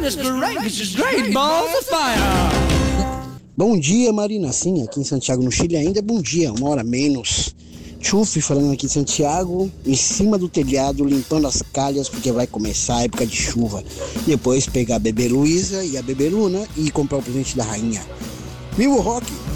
great balls of fire. Bom dia, Marina. Sim, aqui em Santiago, no Chile, ainda é bom dia, 1 hora menos. Chufi falando aqui em Santiago, em cima do telhado, limpando as calhas, porque vai começar a época de chuva. Depois pegar a bebê Luísa e a bebê Luna e comprar o presente da rainha. Viva o rock!